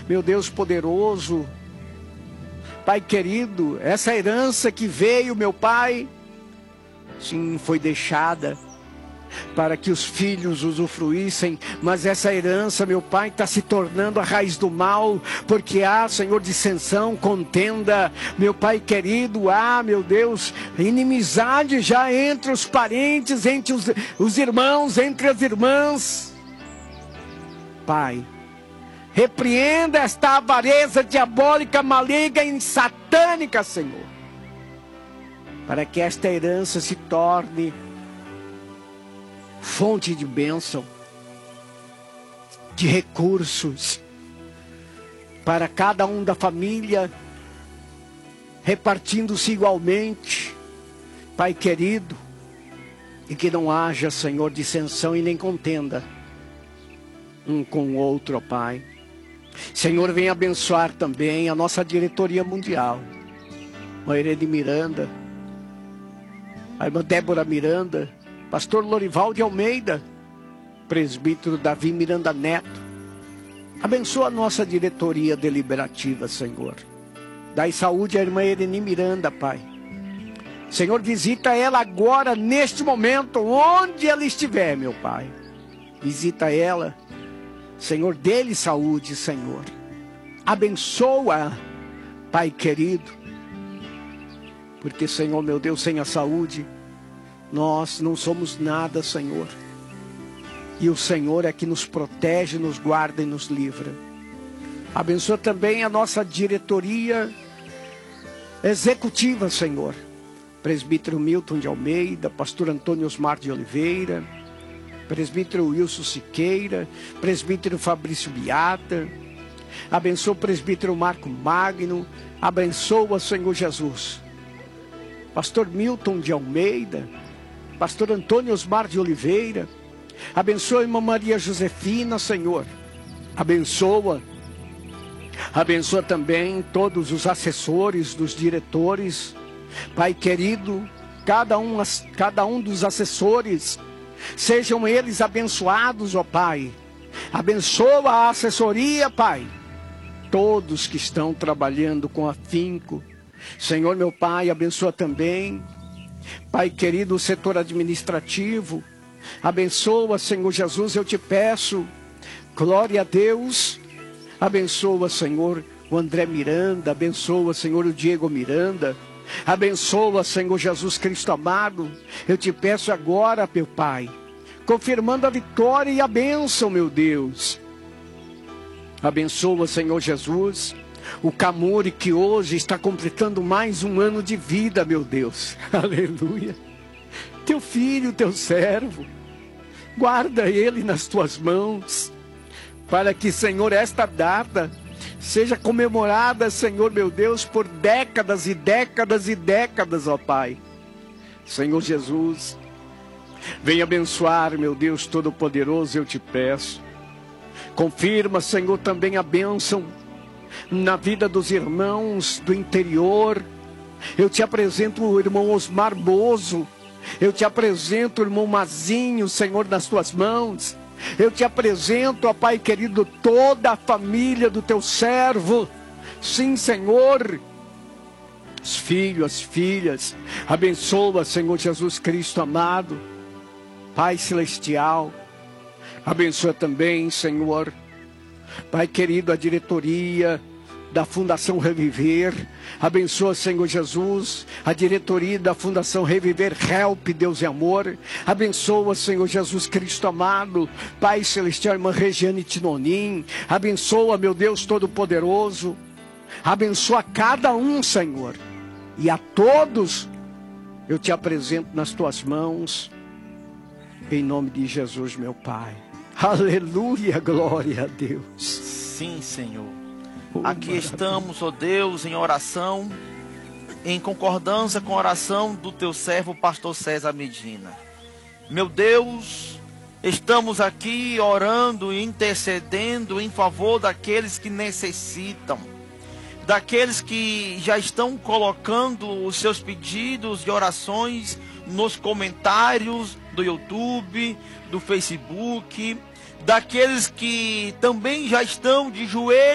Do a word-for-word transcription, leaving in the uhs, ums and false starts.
meu Deus poderoso, Pai querido, essa herança que veio, meu Pai, sim, foi deixada para que os filhos usufruíssem, mas essa herança, meu Pai, está se tornando a raiz do mal, porque há, Senhor, dissensão, contenda, meu Pai querido, há, meu Deus, inimizade já entre os parentes, entre os, os irmãos, entre as irmãs. Pai, repreenda esta avareza diabólica, maligna e satânica, Senhor, para que esta herança se torne fonte de bênção, de recursos, para cada um da família, repartindo-se igualmente, Pai querido, e que não haja, Senhor, dissensão e nem contenda um com o outro, ó Pai. Senhor, vem abençoar também a nossa diretoria mundial, a Irene Miranda, a irmã Débora Miranda, pastor Lorival de Almeida, presbítero Davi Miranda Neto. Abençoa a nossa diretoria deliberativa, Senhor. Dai saúde à irmã Irene Miranda, Pai. Senhor, visita ela agora, neste momento, onde ela estiver, meu Pai. Visita ela. Senhor, dê-lhe saúde, Senhor. Abençoa, Pai querido. Porque, Senhor, meu Deus, sem a saúde, nós não somos nada, Senhor. E o Senhor é que nos protege, nos guarda e nos livra. Abençoa também a nossa diretoria executiva, Senhor. Presbítero Milton de Almeida, pastor Antônio Osmar de Oliveira, presbítero Wilson Siqueira, presbítero Fabrício Biata. Abençoa o presbítero Marco Magno. Abençoa, Senhor Jesus, pastor Milton de Almeida, pastor Antônio Osmar de Oliveira. Abençoa a irmã Maria Josefina, Senhor. Abençoa. Abençoa também todos os assessores dos diretores. Pai querido, cada um, cada um dos assessores, sejam eles abençoados, ó Pai. Abençoa a assessoria, Pai. Todos que estão trabalhando com afinco. Senhor, meu Pai, abençoa também, Pai querido, o setor administrativo. Abençoa, Senhor Jesus, eu te peço. Glória a Deus. Abençoa, Senhor, o André Miranda. Abençoa, Senhor, o Diego Miranda. Abençoa, Senhor Jesus Cristo amado. Eu te peço agora, meu Pai, confirmando a vitória e a bênção, meu Deus. Abençoa, Senhor Jesus, o Camuri, que hoje está completando mais um ano de vida, meu Deus. Aleluia. Teu filho, teu servo, guarda ele nas tuas mãos, para que, Senhor, esta data seja comemorada, Senhor, meu Deus, por décadas e décadas e décadas, ó Pai. Senhor Jesus, venha abençoar, meu Deus Todo-Poderoso, eu te peço. Confirma, Senhor, também a bênção na vida dos irmãos do interior. Eu te apresento o irmão Osmar Bozo. Eu te apresento o irmão Mazinho, Senhor, nas tuas mãos. Eu te apresento, ó Pai querido, toda a família do teu servo. Sim, Senhor. Os filhos, as filhas. Abençoa, Senhor Jesus Cristo amado. Pai celestial. Abençoa também, Senhor, Pai querido, a diretoria da Fundação Reviver. Abençoa, Senhor Jesus, a diretoria da Fundação Reviver Help, Deus e Amor. Abençoa, Senhor Jesus Cristo amado, Pai celestial, irmã Regiane Tinonim. Abençoa, meu Deus Todo-Poderoso. Abençoa cada um, Senhor. E a todos eu te apresento nas tuas mãos, em nome de Jesus, meu Pai. Aleluia, glória a Deus. Sim, Senhor. Oh, Aqui maravilha. estamos, ó Deus, em oração, em concordância com a oração do teu servo, pastor César Medina. Meu Deus, estamos aqui orando e intercedendo em favor daqueles que necessitam, daqueles que já estão colocando os seus pedidos de orações nos comentários do YouTube, do Facebook, daqueles que também já estão de joelhos